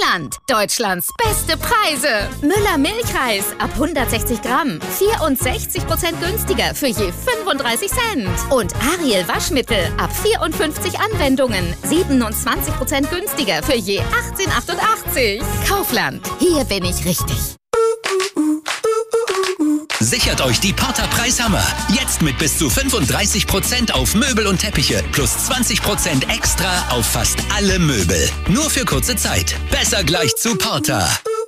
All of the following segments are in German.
Kaufland. Deutschlands beste Preise. Müller Milchreis ab 160 Gramm. 64% günstiger für je 35 Cent. Und Ariel Waschmittel ab 54 Anwendungen. 27% günstiger für je 18,88. Kaufland. Hier bin ich richtig. Sichert euch die Porter Preishammer. Jetzt mit bis zu 35% auf Möbel und Teppiche. Plus 20% extra auf fast alle Möbel. Nur für kurze Zeit. Besser gleich zu Porter.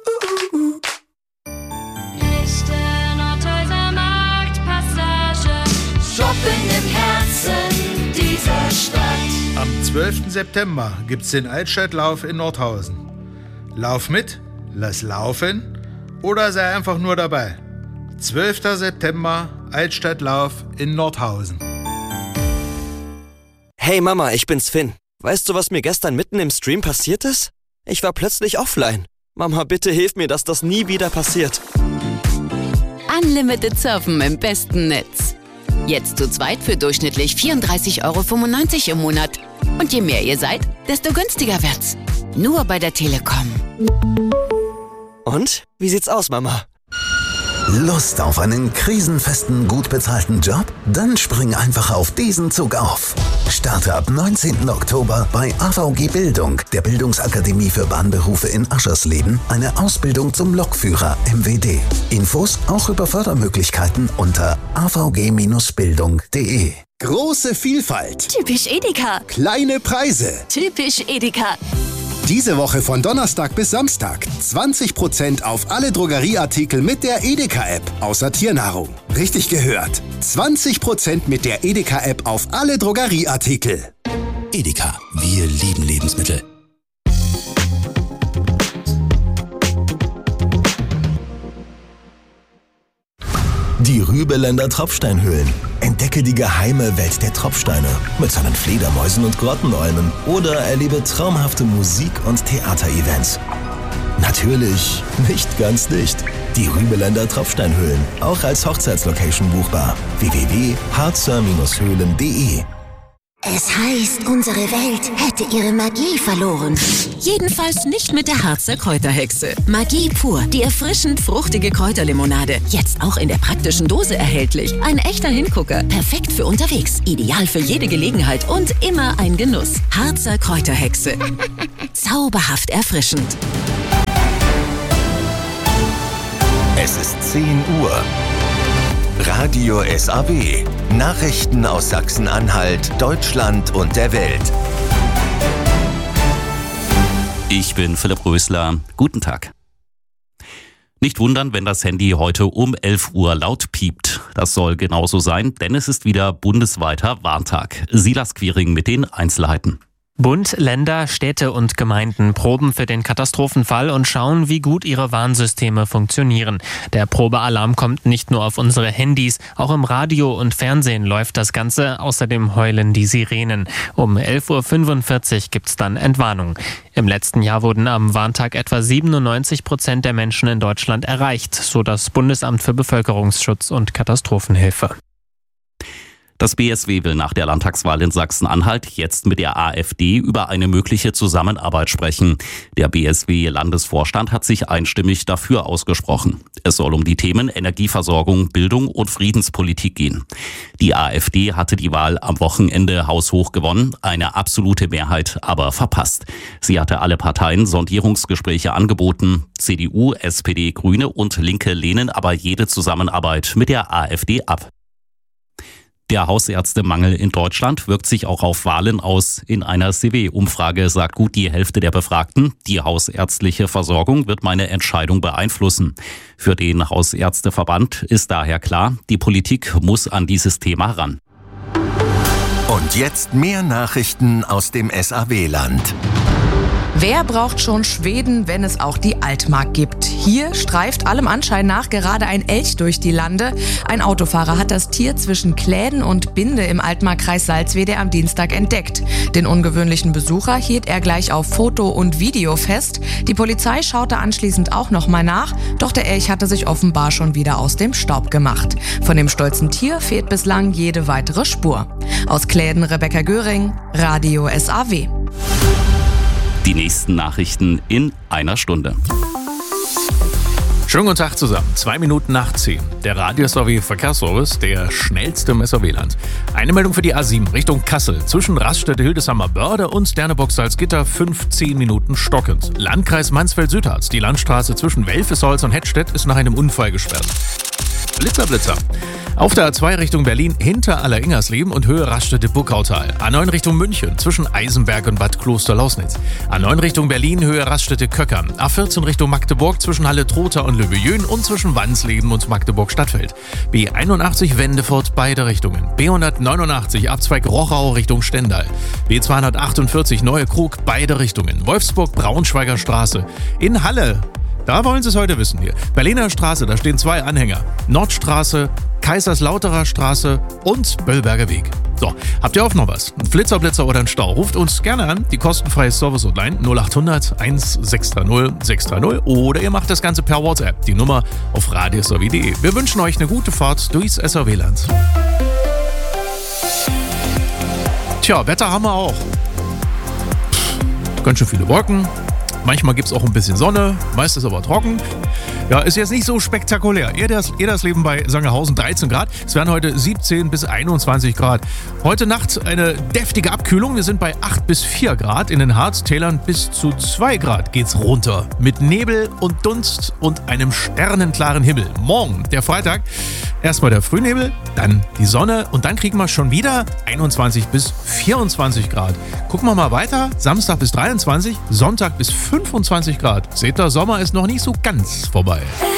Shopping im Herzen dieser Stadt. Am 12. September gibt's den Altstadtlauf in Nordhausen. Lauf mit, lass laufen oder sei einfach nur dabei. 12. September, Altstadtlauf in Nordhausen. Hey Mama, ich bin's Finn. Weißt du, was mir gestern mitten im Stream passiert ist? Ich war plötzlich offline. Mama, bitte hilf mir, dass das nie wieder passiert. Unlimited Surfen im besten Netz. Jetzt zu zweit für durchschnittlich 34,95 € im Monat. Und je mehr ihr seid, desto günstiger wird's. Nur bei der Telekom. Und? Wie sieht's aus, Mama? Lust auf einen krisenfesten, gut bezahlten Job? Dann spring einfach auf diesen Zug auf. Starte ab 19. Oktober bei AVG Bildung, der Bildungsakademie für Bahnberufe in Aschersleben, eine Ausbildung zum Lokführer MWD. Infos auch über Fördermöglichkeiten unter avg-bildung.de. Große Vielfalt. Typisch Edeka. Kleine Preise. Typisch Edeka. Diese Woche von Donnerstag bis Samstag 20% auf alle Drogerieartikel mit der Edeka-App, außer Tiernahrung. Richtig gehört. 20% mit der Edeka-App auf alle Drogerieartikel. Edeka, wir lieben Lebensmittel. Die Rübeländer Tropfsteinhöhlen. Entdecke die geheime Welt der Tropfsteine mit seinen Fledermäusen und Grottenolmen oder erlebe traumhafte Musik- und Theaterevents. Natürlich nicht ganz dicht. Die Rübeländer Tropfsteinhöhlen, auch als Hochzeitslocation buchbar. www.harzer-höhlen.de. Es heißt, unsere Welt hätte ihre Magie verloren. Jedenfalls nicht mit der Harzer Kräuterhexe. Magie pur, die erfrischend fruchtige Kräuterlimonade. Jetzt auch in der praktischen Dose erhältlich. Ein echter Hingucker. Perfekt für unterwegs. Ideal für jede Gelegenheit und immer ein Genuss. Harzer Kräuterhexe. Zauberhaft erfrischend. Es ist 10 Uhr. Radio SAW. Nachrichten aus Sachsen-Anhalt, Deutschland und der Welt. Ich bin Philipp Rösler. Guten Tag. Nicht wundern, wenn das Handy heute um 11 Uhr laut piept. Das soll genauso sein, denn es ist wieder bundesweiter Warntag. Silas Quiring mit den Einzelheiten. Bund, Länder, Städte und Gemeinden proben für den Katastrophenfall und schauen, wie gut ihre Warnsysteme funktionieren. Der Probealarm kommt nicht nur auf unsere Handys, auch im Radio und Fernsehen läuft das Ganze. Außerdem heulen die Sirenen. Um 11.45 Uhr gibt's dann Entwarnung. Im letzten Jahr wurden am Warntag etwa 97% der Menschen in Deutschland erreicht, so das Bundesamt für Bevölkerungsschutz und Katastrophenhilfe. Das BSW will nach der Landtagswahl in Sachsen-Anhalt jetzt mit der AfD über eine mögliche Zusammenarbeit sprechen. Der BSW-Landesvorstand hat sich einstimmig dafür ausgesprochen. Es soll um die Themen Energieversorgung, Bildung und Friedenspolitik gehen. Die AfD hatte die Wahl am Wochenende haushoch gewonnen, eine absolute Mehrheit aber verpasst. Sie hatte alle Parteien Sondierungsgespräche angeboten. CDU, SPD, Grüne und Linke lehnen aber jede Zusammenarbeit mit der AfD ab. Der Hausärztemangel in Deutschland wirkt sich auch auf Wahlen aus. In einer CW-Umfrage sagt gut die Hälfte der Befragten, die hausärztliche Versorgung wird meine Entscheidung beeinflussen. Für den Hausärzteverband ist daher klar, die Politik muss an dieses Thema ran. Und jetzt mehr Nachrichten aus dem SAW-Land. Wer braucht schon Schweden, wenn es auch die Altmark gibt? Hier streift allem Anschein nach gerade ein Elch durch die Lande. Ein Autofahrer hat das Tier zwischen Kläden und Binde im Altmarkkreis Salzwedel am Dienstag entdeckt. Den ungewöhnlichen Besucher hielt er gleich auf Foto und Video fest. Die Polizei schaute anschließend auch nochmal nach, doch der Elch hatte sich offenbar schon wieder aus dem Staub gemacht. Von dem stolzen Tier fehlt bislang jede weitere Spur. Aus Kläden Rebecca Göring, Radio SAW. Die nächsten Nachrichten in einer Stunde. Schönen guten Tag zusammen. 2 Minuten nach 10. Der Radio-SAW Verkehrsservice, der schnellste im SAW-Land. Eine Meldung für die A7 Richtung Kassel. Zwischen Raststätte Hildesheimer-Börde und Dernebock-Salzgitter 15 Minuten stockend. Landkreis Mansfeld-Südharz. Die Landstraße zwischen Welfesholz und Hettstedt ist nach einem Unfall gesperrt. Blitzer. Auf der A2 Richtung Berlin hinter Aller-Ingersleben und Höhe Raststätte Buckautal. A9 Richtung München zwischen Eisenberg und Bad Kloster-Lausnitz. A9 Richtung Berlin Höhe Raststätte Köckern. A14 Richtung Magdeburg zwischen Halle-Trotha und Löbejön und zwischen Wansleben und Magdeburg-Stadtfeld. B81 Wendefurt beide Richtungen. B189 Abzweig Rochau Richtung Stendal. B248 Neue Krug beide Richtungen. Wolfsburg-Braunschweiger Straße. In Halle. Da wollen Sie es heute wissen hier. Berliner Straße, da stehen 2 Anhänger. Nordstraße, Kaiserslauterer Straße und Böllberger Weg. So, habt ihr auch noch was? Ein Flitzer, Blitzer oder ein Stau? Ruft uns gerne an, die kostenfreie Service-Hotline 0800 1630 630 oder ihr macht das Ganze per WhatsApp. Die Nummer auf radiosw.de. Wir wünschen euch eine gute Fahrt durchs SAW-Land. Tja, Wetter haben wir auch. Ganz schön viele Wolken. Manchmal gibt es auch ein bisschen Sonne, meistens aber trocken. Ja, ist jetzt nicht so spektakulär. Eher das Leben bei Sangerhausen 13 Grad. Es werden heute 17 bis 21 Grad. Heute Nacht eine deftige Abkühlung. Wir sind bei 8 bis 4 Grad. In den Harztälern bis zu 2 Grad geht's runter. Mit Nebel und Dunst und einem sternenklaren Himmel. Morgen, der Freitag, erstmal der Frühnebel, dann die Sonne und dann kriegen wir schon wieder 21 bis 24 Grad. Gucken wir mal weiter. Samstag bis 23, Sonntag bis 25 Grad. Seht ihr, Sommer ist noch nicht so ganz vorbei.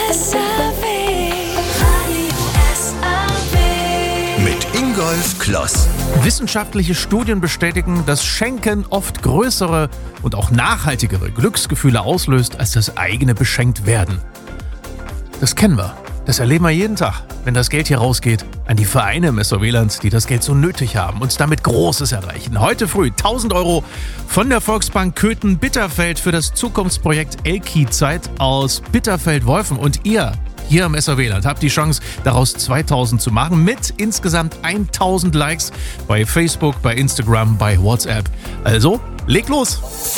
Mit Ingolf Kloss. Wissenschaftliche Studien bestätigen, dass Schenken oft größere und auch nachhaltigere Glücksgefühle auslöst, als das eigene Beschenktwerden. Das kennen wir. Das erleben wir jeden Tag, wenn das Geld hier rausgeht an die Vereine im SAW-Land, die das Geld so nötig haben und damit Großes erreichen. Heute früh 1.000 € von der Volksbank Köthen-Bitterfeld für das Zukunftsprojekt Elki-Zeit aus Bitterfeld-Wolfen. Und ihr hier im SAW-Land habt die Chance, daraus 2.000 zu machen mit insgesamt 1.000 Likes bei Facebook, bei Instagram, bei WhatsApp. Also, leg los!